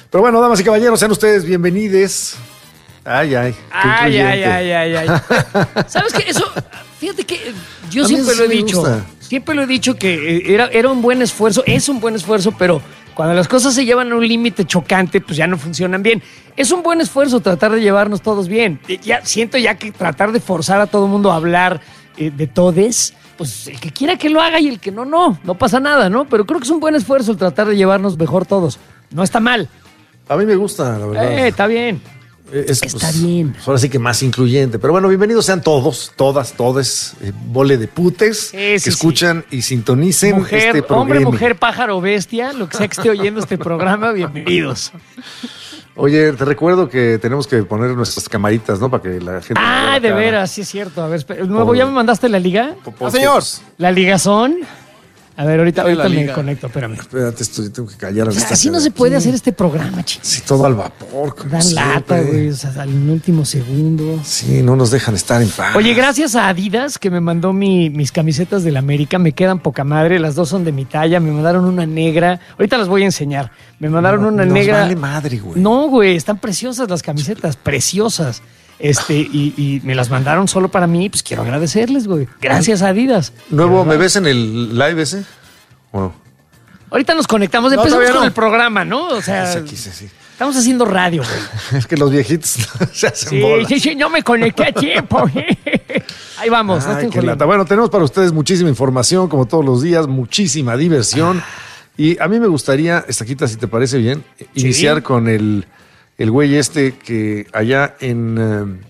Pero bueno, damas y caballeros, sean ustedes bienvenidos. Ay. ¿Sabes qué? Eso, fíjate que yo siempre lo he dicho. Siempre lo he dicho que era un buen esfuerzo, es un buen esfuerzo, pero cuando las cosas se llevan a un límite chocante, pues ya no funcionan bien. Es un buen esfuerzo tratar de llevarnos todos bien. Siento que tratar de forzar a todo el mundo a hablar de todes, pues el que quiera que lo haga y el que no pasa nada, ¿no? Pero creo que es un buen esfuerzo el tratar de llevarnos mejor todos. No está mal. A mí me gusta, la verdad. Está bien. Está bien. Pues ahora sí que más incluyente. Pero bueno, bienvenidos sean todos, todas, bole de putes que escuchan y sintonicen este programa. Hombre, mujer, pájaro, bestia, lo que sea que esté oyendo este programa, bienvenidos. Oye, te recuerdo que tenemos que poner nuestras camaritas, ¿no? Para que la gente... de veras, sí es cierto. A ver, nuevo, ¿ya me mandaste la liga? Señor. ¿La ligazón? A ver, ahorita me conecto, espérame. Espérate, tengo que callar a esta. Así no se puede hacer este programa, chicos. Sí, todo al vapor. Dan lata, güey, o sea, al último segundo. Sí, no nos dejan estar en paz. Oye, gracias a Adidas que me mandó mis camisetas del América, me quedan poca madre, las dos son de mi talla, me mandaron una negra. Ahorita las voy a enseñar. Me mandaron una negra. Vale madre, güey. No, güey, están preciosas las camisetas, preciosas. Y me las mandaron solo para mí, pues quiero agradecerles, güey. Gracias a Adidas. Nuevo, ¿me ves en el live ese? Bueno. Ahorita nos conectamos, empezamos con el programa, ¿no? O sea, sí. Estamos haciendo radio, güey. Es que los viejitos se hacen bolas. Sí, no me conecté a tiempo. Ahí vamos. Qué lata. Bueno, tenemos para ustedes muchísima información, como todos los días, muchísima diversión. Y a mí me gustaría, Estaquita, si te parece bien, iniciar con el güey que allá en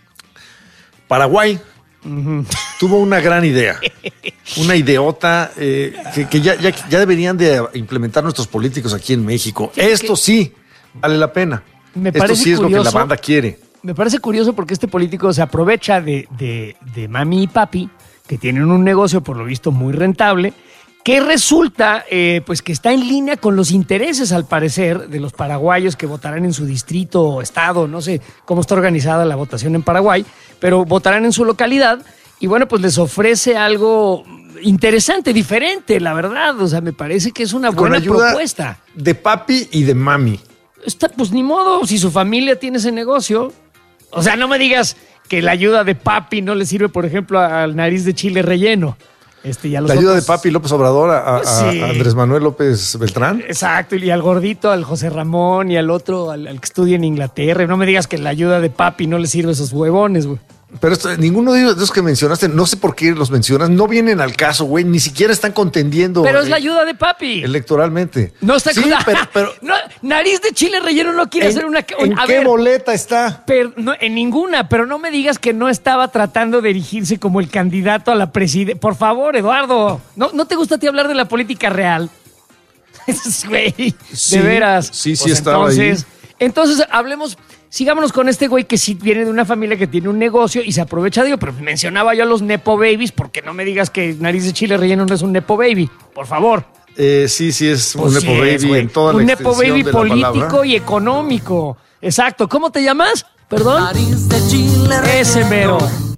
Paraguay tuvo una gran idea, una ideota que ya deberían de implementar nuestros políticos aquí en México. Esto sí vale la pena. Esto sí es lo que la banda quiere. Me parece curioso porque este político se aprovecha de mami y papi, que tienen un negocio por lo visto muy rentable, que resulta pues que está en línea con los intereses, al parecer, de los paraguayos que votarán en su distrito o estado. No sé cómo está organizada la votación en Paraguay, pero votarán en su localidad y bueno, pues les ofrece algo interesante, diferente, la verdad. O sea, me parece que es una buena propuesta. De papi y de mami. Pues ni modo, si su familia tiene ese negocio. O sea, no me digas que la ayuda de papi no le sirve, por ejemplo, al nariz de chile relleno. La ayuda de papi López Obrador a Andrés Manuel López Beltrán. Exacto, y al gordito, al José Ramón y al otro, al que estudia en Inglaterra. No me digas que la ayuda de papi no le sirve a esos huevones, güey. Pero ninguno de esos que mencionaste, no sé por qué los mencionas, no vienen al caso, güey, ni siquiera están contendiendo. Pero es la ayuda de papi. Electoralmente. No está pero no, nariz de chile relleno no quiere hacer una... ¿En qué boleta está? En ninguna, pero no me digas que no estaba tratando de erigirse como el candidato a la presidencia. Por favor, Eduardo, ¿no te gusta a ti hablar de la política real? Güey, de veras. Sí, pues estaba ahí. Entonces, sigámonos con este güey que sí viene de una familia que tiene un negocio y se aprovecha de ello, pero mencionaba yo a los Nepo Babies, porque no me digas que nariz de chile relleno no es un Nepo Baby, por favor. Sí, es un Nepo Baby en toda la extensión de la palabra. Un Nepo Baby político y económico. Exacto. ¿Cómo te llamas? ¿Perdón? Nariz de chile relleno.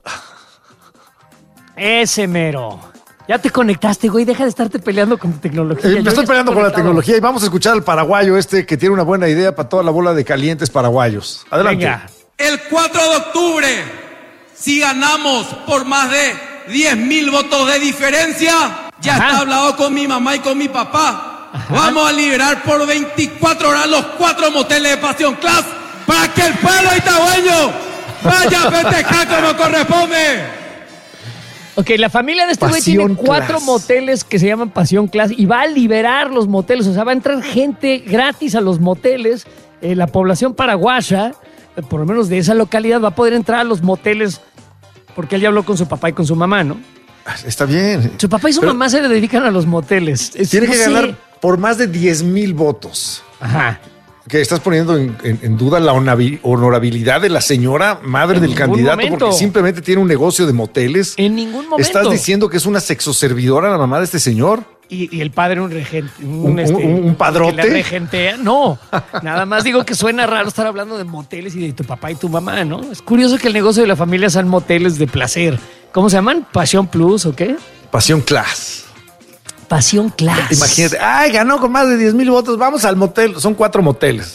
Ese mero. Ya te conectaste, güey. Deja de estarte peleando con tu tecnología. Me estoy peleando con la tecnología y vamos a escuchar al paraguayo que tiene una buena idea para toda la bola de calientes paraguayos. Adelante. Venga. El 4 de octubre, si ganamos por más de 10,000 votos de diferencia, ya está hablado con mi mamá y con mi papá. Vamos a liberar por 24 horas los 4 moteles de Pasión Class para que el pueblo itahueño vaya a festejar como corresponde. Ok, la familia de este güey tiene 4 moteles que se llaman Pasión Class y va a liberar los moteles. O sea, va a entrar gente gratis a los moteles. La población paraguaya, por lo menos de esa localidad, va a poder entrar a los moteles porque él ya habló con su papá y con su mamá, ¿no? Está bien. Su papá y su mamá se le dedican a los moteles. Tiene que ganar por más de 10,000 votos. Ajá. Que estás poniendo en duda la honorabilidad de la señora madre del candidato porque simplemente tiene un negocio de moteles. En ningún momento. ¿Estás diciendo que es una sexoservidora la mamá de este señor? Y el padre un regente. ¿Un padrote? Que le regentea. No, nada más digo que suena raro estar hablando de moteles y de tu papá y tu mamá, ¿no? Es curioso que el negocio de la familia sean moteles de placer. ¿Cómo se llaman? ¿Pasión Plus o qué? Pasión Class. Pasión Class. Imagínate, ganó con más de 10,000 votos, vamos al motel. Son 4 moteles.